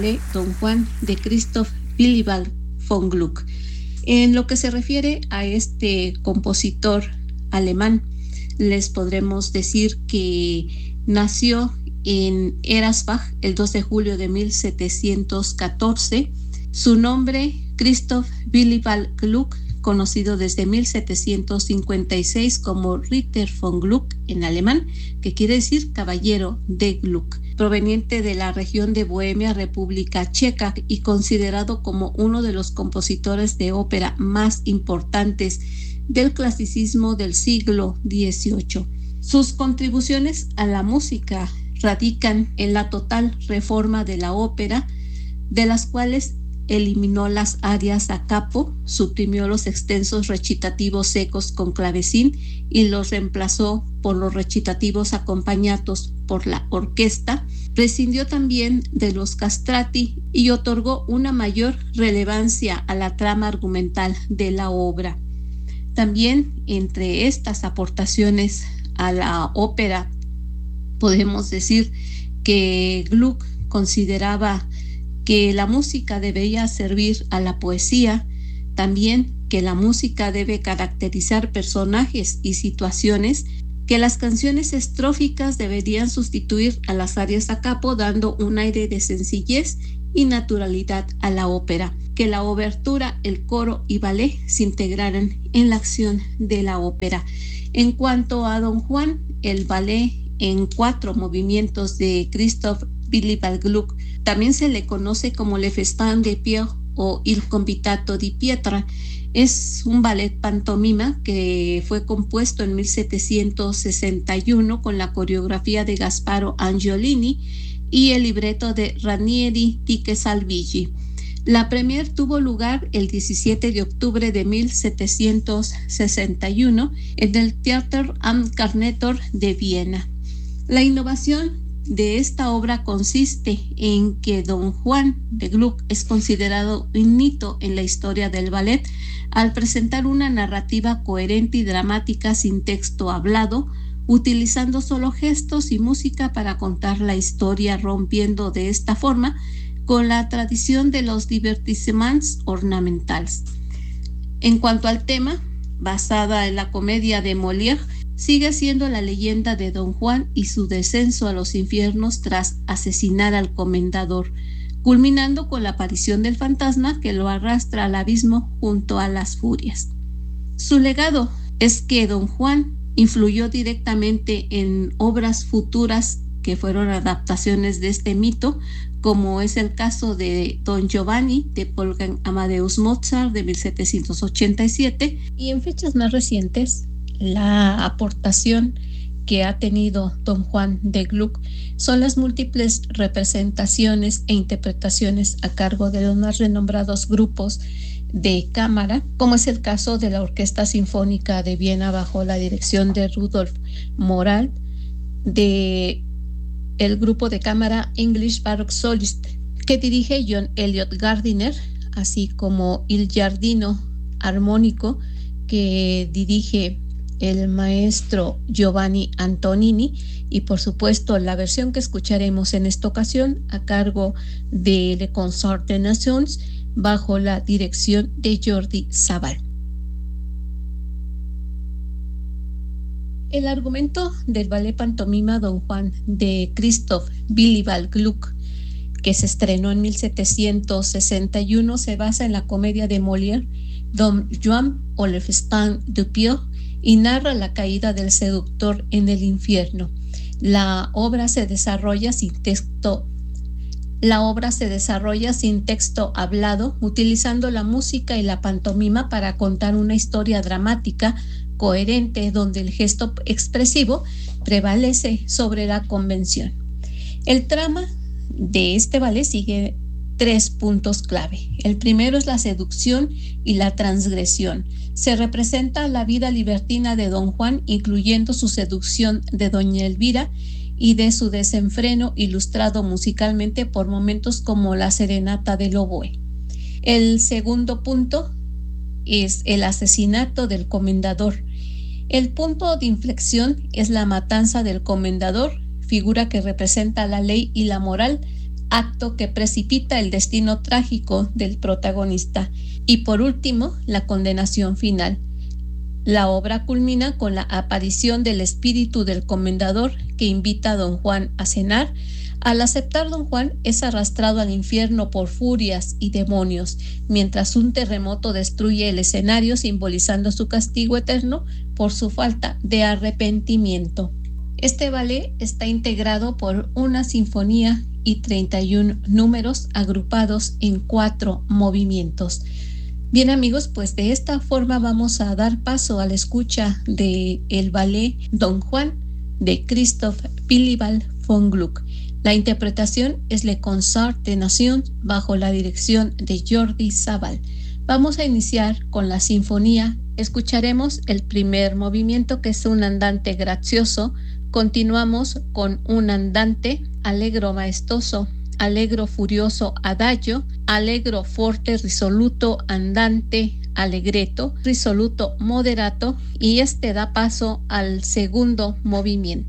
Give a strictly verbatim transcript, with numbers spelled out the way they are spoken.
Don Juan de Christoph Willibald von Gluck. En lo que se refiere a este compositor alemán, les podremos decir que nació en Eresbach el dos de julio de mil setecientos catorce. Su nombre, Christoph Willibald Gluck, conocido desde mil setecientos cincuenta y seis como Ritter von Gluck en alemán, que quiere decir caballero de Gluck, proveniente de la región de Bohemia, República Checa, y considerado como uno de los compositores de ópera más importantes del clasicismo del siglo dieciocho. Sus contribuciones a la música radican en la total reforma de la ópera, de las cuales eliminó las arias a capo, suprimió los extensos recitativos secos con clavecín y los reemplazó por los recitativos acompañados por la orquesta. Prescindió también de los castrati y otorgó una mayor relevancia a la trama argumental de la obra. También entre estas aportaciones a la ópera podemos decir que Gluck consideraba que la música debía servir a la poesía, también que la música debe caracterizar personajes y situaciones, que las canciones estróficas deberían sustituir a las arias a capo, dando un aire de sencillez y naturalidad a la ópera, que la obertura, el coro y ballet se integraran en la acción de la ópera. En cuanto a Don Juan, el ballet en cuatro movimientos de Christoph Willibald Gluck también se le conoce como Le Festin de Pierre o Il Convitato di Pietra. Es un ballet pantomima que fue compuesto en mil setecientos sesenta y uno con la coreografía de Gasparo Angiolini y el libreto de Ranieri di Salvigi. La premier tuvo lugar el diecisiete de octubre de mil setecientos sesenta y uno en el Theater am Carnetor de Viena. La innovación de esta obra consiste en que Don Juan de Gluck es considerado un hito en la historia del ballet al presentar una narrativa coherente y dramática sin texto hablado, utilizando solo gestos y música para contar la historia, rompiendo de esta forma con la tradición de los divertissements ornamentales. En cuanto al tema, basada en la comedia de Molière, sigue siendo la leyenda de Don Juan y su descenso a los infiernos tras asesinar al comendador, culminando con la aparición del fantasma que lo arrastra al abismo junto a las furias. Su legado es que Don Juan influyó directamente en obras futuras que fueron adaptaciones de este mito, como es el caso de Don Giovanni de Wolfgang Amadeus Mozart de mil setecientos ochenta y siete, y en fechas más recientes la aportación que ha tenido Don Juan de Gluck son las múltiples representaciones e interpretaciones a cargo de los más renombrados grupos de cámara, como es el caso de la Orquesta Sinfónica de Viena bajo la dirección de Rudolf Moral, de el grupo de cámara English Baroque Solist que dirige John Elliot Gardiner, así como Il Giardino Armónico que dirige el maestro Giovanni Antonini, y por supuesto la versión que escucharemos en esta ocasión a cargo de Le Concert des Nations bajo la dirección de Jordi Savall. El argumento del ballet pantomima Don Juan de Christoph Willibald Gluck, que se estrenó en mil setecientos sesenta y uno, se basa en la comedia de Molière Don Juan o Le Festin de Pierre y narra la caída del seductor en el infierno. La obra se desarrolla sin texto La obra se desarrolla sin texto hablado, utilizando la música y la pantomima para contar una historia dramática coherente donde el gesto expresivo prevalece sobre la convención. El trama de este ballet sigue tres puntos clave. El primero es la seducción y la transgresión. Se representa la vida libertina de Don Juan, incluyendo su seducción de Doña Elvira y de su desenfreno, ilustrado musicalmente por momentos como la serenata del oboe. El segundo punto es el asesinato del comendador. El punto de inflexión es la matanza del comendador, figura que representa la ley y la moral, acto que precipita el destino trágico del protagonista. Y por último, la condenación final. La obra culmina con la aparición del espíritu del comendador que invita a don Juan a cenar. Al aceptar, don Juan es arrastrado al infierno por furias y demonios, mientras un terremoto destruye el escenario, simbolizando su castigo eterno por su falta de arrepentimiento. Este ballet está integrado por una sinfonía y treinta y uno números agrupados en cuatro movimientos. Bien, amigos, pues de esta forma vamos a dar paso a la escucha de el ballet Don Juan de Christoph Willibald von Gluck. La interpretación es Le Concert des Nations bajo la dirección de Jordi Savall. Vamos a iniciar con la sinfonía. Escucharemos el primer movimiento, que es un andante gracioso. Continuamos con un andante allegro maestoso, allegro furioso adagio, allegro forte risoluto andante allegretto, risoluto moderato, y este da paso al segundo movimiento.